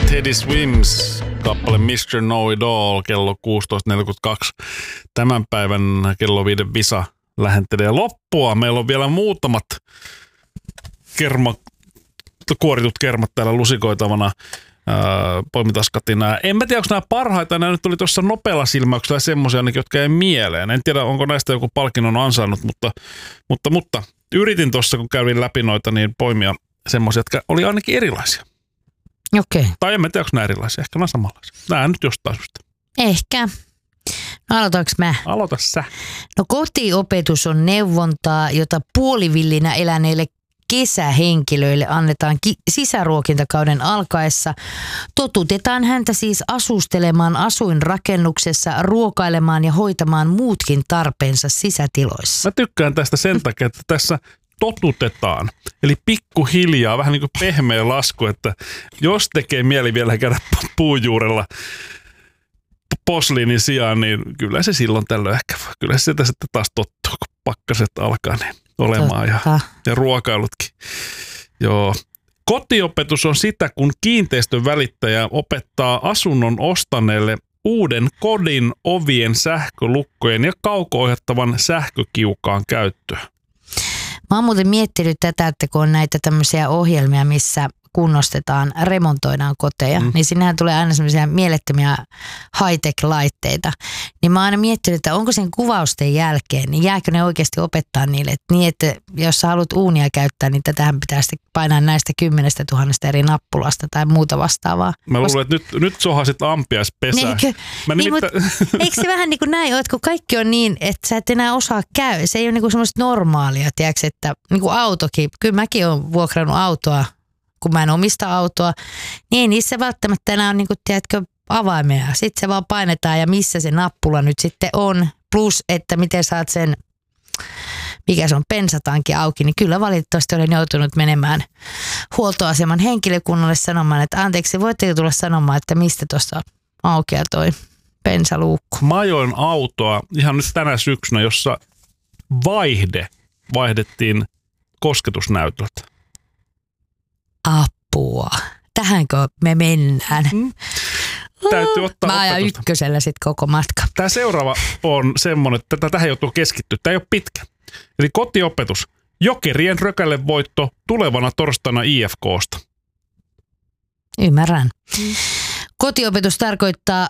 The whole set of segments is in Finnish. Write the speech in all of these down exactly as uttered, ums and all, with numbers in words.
Teddy Swims, kappale mister Know-It-All, kello kuusitoista neljäkymmentäkaksi. Tämän päivän kello viiden visa lähentelee loppua. Meillä on vielä muutamat kerma, kuoritut kermat täällä lusikoitavana. Poimitaskatina. En mä tiedä, onko nämä parhaita. Nämä nyt tuli tuossa nopealla silmäyksellä semmoisia, jotka ei mieleen. En tiedä, onko näistä joku palkinnon ansainnut, mutta, mutta, mutta yritin tuossa, kun kävin läpi noita, niin poimia semmoisia, jotka oli ainakin erilaisia. Okei. Okay. Tai en mä tiedä, onko nämä erilaisiä. Ehkä nämä samanlaisia. Nämä nyt jostain syystä. Ehkä. No aloitanko mä? Aloita sä. No kotiopetus on neuvontaa, jota puolivillinä eläneille kesähenkilöille annetaan ki- sisäruokintakauden alkaessa. Totutetaan häntä siis asustelemaan asuinrakennuksessa, ruokailemaan ja hoitamaan muutkin tarpeensa sisätiloissa. Mä tykkään tästä sen takia, että tässä totutetaan. Eli pikkuhiljaa, vähän niin kuin pehmeä lasku, että jos tekee mieli vielä käydä puujuurella posliinin sijaan, niin kyllä se silloin tällöin ehkä, kyllä se sieltä sitten taas tottuu, kun pakkaset alkaa niin olemaan ja, ja ruokailutkin. Joo. Kotiopetus on sitä, kun kiinteistön välittäjä opettaa asunnon ostaneelle uuden kodin ovien, sähkölukkojen ja kauko-ohjattavan sähkökiukaan käyttöä. Mä oon muuten miettinyt tätä, että kun on näitä tämmöisiä ohjelmia, missä kunnostetaan, remontoidaan koteja, mm. niin sinnehän tulee aina semmoisia mielettömiä high-tech-laitteita. Niin mä oon aina miettinyt, että onko sen kuvausten jälkeen, niin jääkö ne oikeasti opettaa niille, että niin, että jos sä haluat uunia käyttää, niin tätähän pitää sitten painaa näistä kymmenestä tuhannesta eri nappulasta tai muuta vastaavaa. Mä luulen, että nyt, nyt sohasit ampiaispesää. Niin, mä niin, nimittäin... mutta, eikö se vähän niin kuin näin ole, että kun kaikki on niin, että sä et enää osaa käydä. Se ei ole niin kuin semmoista normaalia, tiedätkö, että niin kuin autokin. Kyllä mäkin olen vuokrannut autoa, kun mä en omista autoa, niin ei niissä välttämättä enää ole, niin kuin, tiedätkö, avaimia. Sitten se vaan painetaan ja missä se nappula nyt sitten on. Plus, että miten saat sen, mikä se on, bensatanki auki, niin kyllä valitettavasti olen joutunut menemään huoltoaseman henkilökunnalle sanomaan, että anteeksi, voitteko tulla sanomaan, että mistä tuossa aukeaa toi bensaluukku. Mä ajoin autoa ihan nyt tänä syksynä, jossa vaihde vaihdettiin kosketusnäytöltä. Apua. Tähänkö me mennään? Mm. Täytyy ottaa Mä ajan opetusta. ykkösellä sitten koko matka. Tämä seuraava on semmoinen, että tähän joutuu keskittyä. Tämä ei ole pitkä. Eli kotiopetus. Jokerien rökälle voitto tulevana torstaina I F K:sta. Ymmärrän. Mm. Kotiopetus tarkoittaa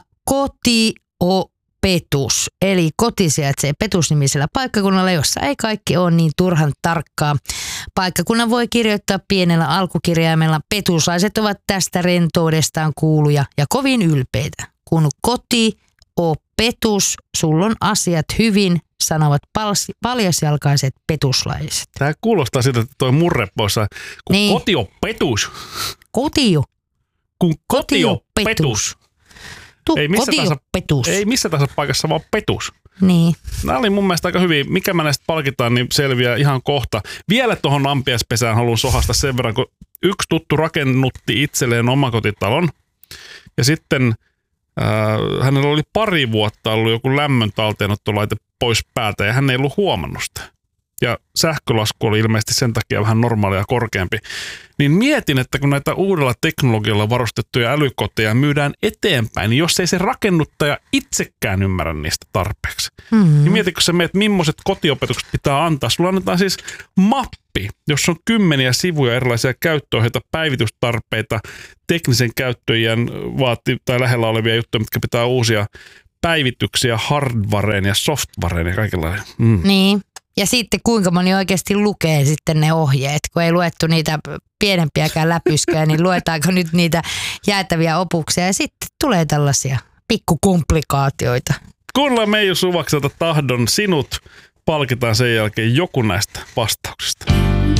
kotiopetus. Eli koti sijaitsee petusnimisellä paikkakunnalla, jossa ei kaikki ole niin turhan tarkkaa. Paikkakunnan voi kirjoittaa pienellä alkukirjaimella. Petuslaiset ovat tästä rentoudestaan kuuluja ja kovin ylpeitä. Kun koti o petus, sulla on asiat hyvin, sanovat pals- paljasjalkaiset petuslaiset. Tämä kuulostaa siltä, että toi murre poissa. Kun niin. Koti on petus. Kotio. Kun koti on petus. Ei missä, tahansa, ei missä tahansa paikassa, vaan petus. Niin. Nämä oli mun mielestä aika hyvin. Mikä mä näistä palkitaan, niin selviää ihan kohta. Vielä tuohon ampiaispesään haluan sohasta sen verran, kun yksi tuttu rakennutti itselleen omakotitalon. Ja sitten äh, hänellä oli pari vuotta ollut joku lämmön talteenottolaite pois päältä ja hän ei ollut huomannut sitä. Ja sähkölasku oli ilmeisesti sen takia vähän normaalia korkeampi. Niin mietin, että kun näitä uudella teknologialla varustettuja älykoteja myydään eteenpäin, niin jos ei se rakennuttaja itsekään ymmärrä niistä tarpeeksi. Mm-hmm. Niin mietitkö sä, että millaiset kotiopetukset pitää antaa? Sulla annetaan siis mappi, jossa on kymmeniä sivuja erilaisia käyttöohjeita, päivitystarpeita, teknisen käyttöjän vaati tai lähellä olevia juttuja, mitkä pitää uusia päivityksiä hardwareen ja softwareen ja kaikenlainen. Mm. Niin. Ja sitten kuinka moni oikeasti lukee sitten ne ohjeet, kun ei luettu niitä pienempiäkään läpysköjä, niin luetaanko nyt niitä jäätäviä opuksia ja sitten tulee tällaisia pikkukomplikaatioita. Kuunnellaan Meiju Suvakselta Tahdon sinut, palkitaan sen jälkeen joku näistä vastauksista.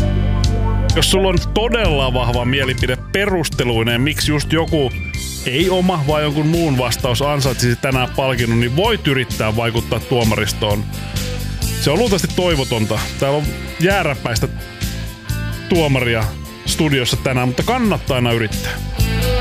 Jos sulla on todella vahva mielipide perusteluineen, miksi just joku ei oma vai jonkun muun vastaus ansaitsisi tänään palkinnon, niin voit yrittää vaikuttaa tuomaristoon. Se on luultavasti toivotonta. Täällä on jääräpäistä tuomaria studiossa tänään, mutta kannattaa aina yrittää.